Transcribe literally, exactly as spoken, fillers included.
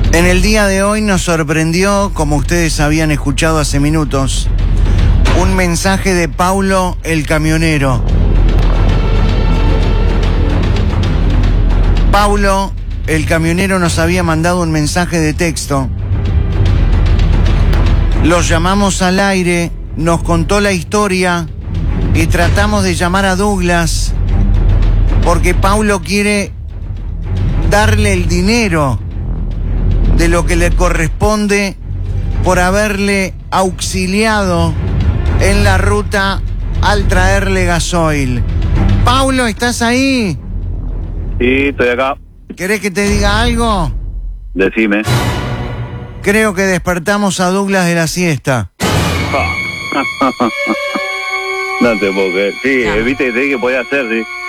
En el día de hoy nos sorprendió, como ustedes habían escuchado hace minutos, un mensaje de Paulo el camionero. Paulo el camionero nos había mandado un mensaje de texto. Los llamamos al aire, nos contó la historia y tratamos de llamar a Douglas porque Paulo quiere darle el dinero de lo que le corresponde por haberle auxiliado en la ruta al traerle gasoil. Paulo, ¿estás ahí? Sí, estoy acá. ¿Querés que te diga algo? Decime. Creo que despertamos a Douglas de la siesta. No te puedo creer. Sí, viste que te dije que podía hacer, sí.